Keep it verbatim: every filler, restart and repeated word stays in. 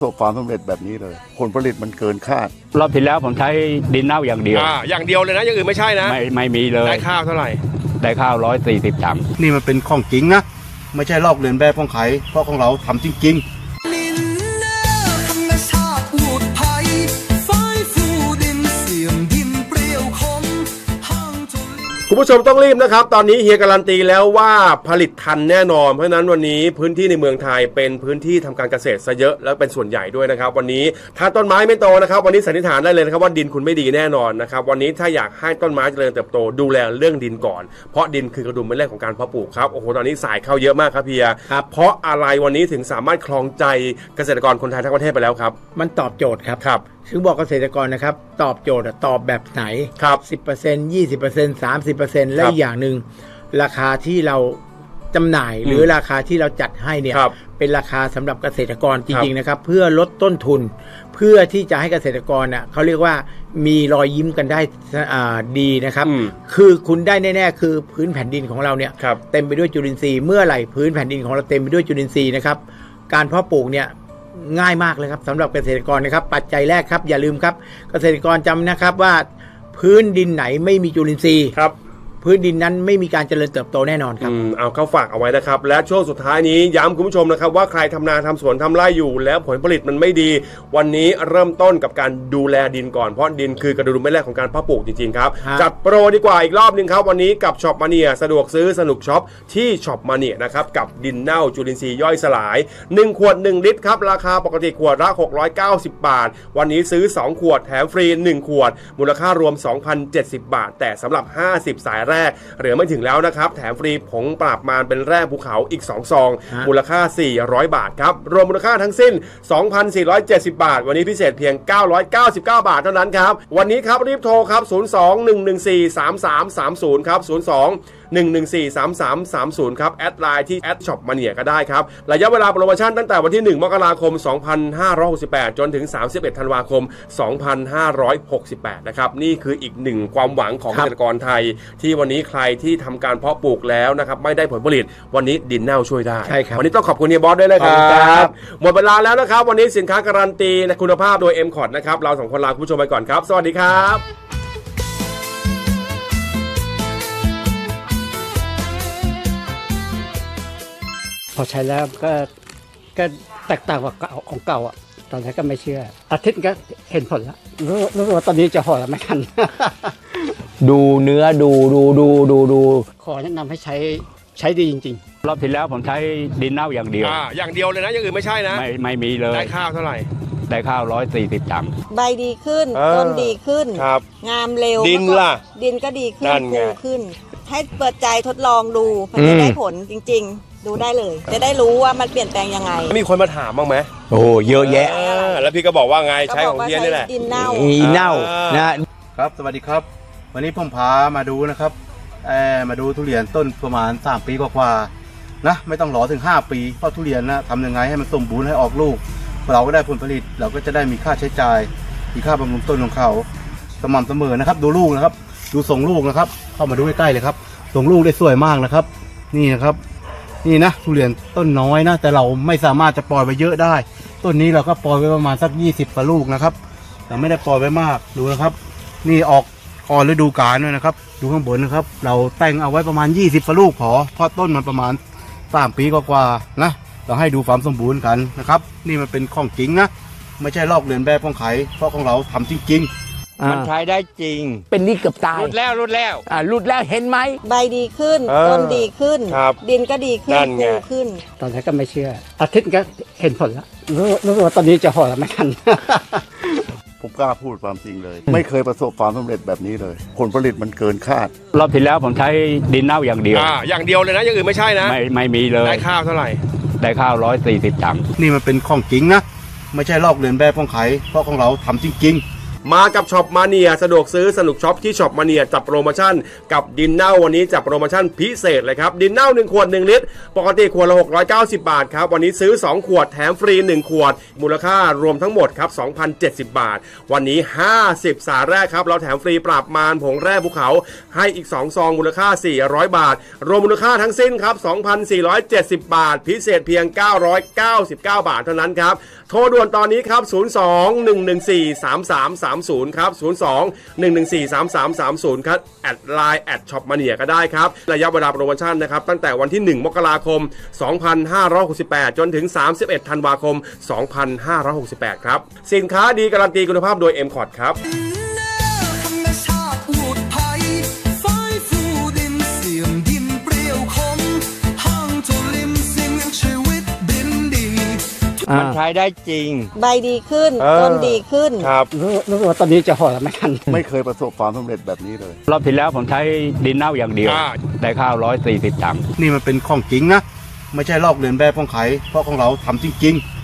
ประสบความสำเร็จแบบนี้เลยผลผลิตมันเกินคาดรอบที่แล้วผมใช้ดินเน่าอย่างเดียวอ่าอย่างเดียวเลยนะอย่างอื่นไม่ใช่นะไม่ไม่มีเลยได้ข้าวเท่าไหร่ได้ข้าวร้อยสี่สิบตันนี่มันเป็นของจริงนะไม่ใช่ลอกเลียนแบบของใครเพราะของเราทำจริงๆคุณผู้ชมต้องรีบนะครับตอนนี้เฮียการันตีแล้วว่าผลิตทันแน่นอนเพราะฉะนั้นวันนี้พื้นที่ในเมืองไทยเป็นพื้นที่ทำการเกษตรซะเยอะและเป็นส่วนใหญ่ด้วยนะครับวันนี้ถ้าต้นไม้ไม่โตนะครับวันนี้สันนิษฐานได้เลยนะครับว่าดินคุณไม่ดีแน่นอนนะครับวันนี้ถ้าอยากให้ต้นไม้เจริญเติบโตดูแลเรื่องดินก่อนเพราะดินคือกระดุมเม็ดแรกของการเพาะปลูกครับโอ้โหตอนนี้สายเข้าเยอะมากครับเฮียครับเพราะอะไรวันนี้ถึงสามารถครองใจเกษตรกรคนไทยทั้งประเทศไปแล้วครับมันตอบโจทย์ครับครับถึงบอกเกษตรกรนะครับตอบโจทย์ตอบแบบไหนครับสิบเปอร์เซ็นต์ ยี่สิบเปอร์เซ็นต์ สามสิบเปอร์เซ็นต์ และอีกอย่างหนึ่งราคาที่เราจำหน่ายหรือราคาที่เราจัดให้เนี่ยเป็นราคาสำหรับเกษตรกรจริงๆนะครับเพื่อลดต้นทุนเพื่อที่จะให้เกษตรกรน่ะเขาเรียกว่ามีรอยยิ้มกันได้ดีนะครับคือคุณได้แน่ๆคือพื้นแผ่นดินของเราเนี่ยเต็มไปด้วยจุลินทรีย์เมื่อไหร่พื้นแผ่นดินของเราเต็มไปด้วยจุลินทรีย์นะครับการเพาะปลูกเนี่ยง่ายมากเลยครับสำหรับเกษตรกรนะครับปัจจัยแรกครับอย่าลืมครับเกษตรกรจำนะครับว่าพื้นดินไหนไม่มีจุลินทรีย์ครับพื้นดินนั้นไม่มีการเจริญเติบโตแน่นอนครับเอาเข้าฝากเอาไว้นะครับและช่วงสุดท้ายนี้ย้ำคุณผู้ชมนะครับว่าใครทำนาทำสวนทำไร่อยู่แล้วผลผลิตมันไม่ดีวันนี้เริ่มต้นกับการดูแลดินก่อนเพราะดินคือกระดุมเม็ดแรกของการเพาะปลูกจริงๆครับจัดโปรดีกว่าอีกรอบนึงครับวันนี้กับช็อปมาเนียสะดวกซื้อสนุกช็อปที่ช็อปมาเนียนะครับกับดินเน่าจุลินทรีย์ย่อยสลายหนึ่งขวดหนึ่งลิตรครับราคาปกติขวดละหกร้อยเก้าสิบบาทวันนี้ซื้อสองขวดแถมฟรีหนึ่งขวดมูลค่ารวม สองพันเจ็ดสิบ บาทแต่สำหรับห้าสิบสายแรกเหลือไม่ถึงแล้วนะครับแถมฟรีผงปราบมารเป็นแร่ภูเขาอีกสองซองมูลค่าสี่ร้อยบาทครับรวมมูลค่าทั้งสิ้น สองพันสี่ร้อยเจ็ดสิบ บาทวันนี้พิเศษเพียงเก้าร้อยเก้าสิบเก้าบาทเท่านั้นครับวันนี้ครับรีบโทรครับศูนย์ สอง หนึ่ง หนึ่ง สี่ สาม สาม สาม ศูนย์ครับศูนย์ สอง หนึ่ง หนึ่ง สี่ สาม สาม สาม ศูนย์ครับแอดไลน์ที่แอดช็อปมาเนียก็ได้ครับระยะเวลาโปรโมชั่นตั้งแต่วันที่หนึ่งมกราคมสองพันห้าร้อยหกสิบแปดจนถึงสามสิบเอ็ดธันวาคมสองพันห้าร้อยหกสิบแปดนะครับนี่คืออีกหนึ่งความหวังของเกษตรกรไทยที่วันนี้ใครที่ทำการเพาะปลูกแล้วนะครับไม่ได้ผลผลิตวันนี้ดินเน่าช่วยได้วันนี้ต้องขอบคุณเฮียบอสด้วยนะครับหมดเวลาแล้วนะครับวันนี้สินค้าการันตีคุณภาพโดย เอ็ม คอร์ด นะครับเราสองคนลาคุณผู้ชมไปก่อนครับสวัสดีครับพอใช้แล้วก็ก็แตกต่างกว่าของเก่าอ่ะตอนแรกก็ไม่เชื่ออาทิตย์ก็เห็นผลแล้วรู้รู้ว่าตอนนี้จะห่อแล้วไม่ทันดูเนื้อดูดูดูดูดูขอแนะนำให้ใช้ใช้ดีจริงๆรอบที่แล้วผมใช้ดินเน่าอย่างเดียวอ่าอย่างเดียวเลยนะอย่างอื่นไม่ใช่นะไม่ไม่มีเลยได้ข้าวเท่าไหร่ได้ข้าวร้อยสี่สิบตันใบดีขึ้นต้นดีขึ้นงามเร็วดินล่ะดินก็ดีขึ้นฟูขึ้นให้เปิดใจทดลองดูมันจะได้ผลจริงๆดูได้เลยจะได้รู้ว่ามันเปลี่ยนแปลงยังไงมีคนมาถามบ้างไหมโอ้เยอะแยะแล้วพี่ก็บอกว่าไงใช้ของเฮียนี่แหละดินเน่าดินเน่านะครับสวัสดีครับวันนี้ผมพามาดูนะครับเออมาดูทุเรียนต้นประมาณสามปีกว่าๆนะไม่ต้องรอถึงห้าปีเพราะทุเรียนนะทำยังไงให้มันสมบูรณ์ให้ออกลูกเราก็ได้ผลผลิตเราก็จะได้มีค่าใช้จ่ายมีค่าบำรุงต้นของเขาสม่ำเสมอนะครับดูลูกนะครับดูทรงลูกนะครับเข้ามาดูใกล้ๆเลยครับทรงลูกได้สวยมากนะครับนี่นะครับนี่นะทุเรียนต้นน้อยนะแต่เราไม่สามารถจะปล่อยไปเยอะได้ต้นนี้เราก็ปล่อยไว้ประมาณสักยี่สิบกว่าลูกนะครับแต่ไม่ได้ปล่อยไว้มากดูนะครับนี่ออกก่อนฤดูกาลด้วยนะครับดูข้างบนนะครับเราแต่งเอาไว้ประมาณยี่สิบกว่าลูกพอเพราะต้นมันประมาณสามปีกว่าๆนะเราให้ดูความสมบูรณ์กันนะครับนี่มันเป็นของจริงนะไม่ใช่ลอกเลียนแบบของใครเพราะของเราทำจริงๆมันใช้ได้จริงเป็นนี่เกือบตายรุดแล้วรุดแล้วอ่ารุดแล้วเห็นไหมใบดีขึ้นต้นดีขึ้นดินก็ดีขึ้นฟูขึ้นตอนแรกก็ไม่เชื่ออาทิตย์ก็เห็นผลแล้วรู้รู้ว่าตอนนี้จะห่อแล้วไม่ทันผมกล้าพูดความจริงเลยไม่เคยประสบความสำเร็จแบบนี้เลยผลผลิตมันเกินคาดรอบที่แล้วผมใช้ดินเน่าอย่างเดียวอ่าอย่างเดียวเลยนะอย่างอื่นไม่ใช่นะไม่ไม่มีเลยได้ข้าวเท่าไหร่ได้ข้าวร้อยสี่สิบตันนี่มันเป็นของจริงนะไม่ใช่ลอกเลียนแบบของใครเพราะของเราทำจริงๆมากับช็อปมาเนียสะดวกซื้อสนุกช็อปที่ช็อปมาเนียจัดโปรโมชั่นกับดินเน่าวันนี้จัดโปรโมชั่นพิเศษเลยครับดินเน่าหนึ่งขวดหนึ่งลิตรปกติขวดละหกร้อยเก้าสิบบาทครับวันนี้ซื้อสองขวดแถมฟรีหนึ่งขวดมูลค่ารวมทั้งหมดครับ สองพันเจ็ดสิบ บาทวันนี้ห้าสิบสาแรกครับเราแถมฟรีปราบมารผงแร่ภูเขาให้อีกสองซองมูลค่าสี่ร้อยบาทรวมมูลค่าทั้งสิ้นครับ สองพันสี่ร้อยเจ็ดสิบ บาทพิเศษเพียงเก้าร้อยเก้าสิบเก้าบาทเท่านั้นครับโทรด่วนตอนนี้ครับศูนย์ สอง หนึ่ง หนึ่ง สี่ สาม สาม สาม ศูนย์ครับศูนย์ สอง หนึ่ง หนึ่ง สี่ สาม สาม สาม ศูนย์ครับแอดไลน์แอดช็อปมาเนียก็ได้ครับระยะเวลาโปรโมชั่นนะครับตั้งแต่วันที่หนึ่งมกราคมสองพันห้าร้อยหกสิบแปดจนถึงสามสิบเอ็ดธันวาคมสองพันห้าร้อยหกสิบแปดครับสินค้าดีการันตีคุณภาพโดย เอ็ม คอร์ด ครับมันใช้ได้จริงใบดีขึ้นเออต้นดีขึ้นครับรู้รู้สึกว่าตอนนี้จะห่อแล้วไม่ทันไม่เคยประสบความสำเร็จแบบนี้เลยรอบที่แล้วผมใช้ดินเน่าอย่างเดียวอ่าได้ข้าวร้อยสี่สิบถังนี่มันเป็นของจริงนะ ไม่ใช่ลอกเลียนแบบของใครเพราะของเราทำจริงๆ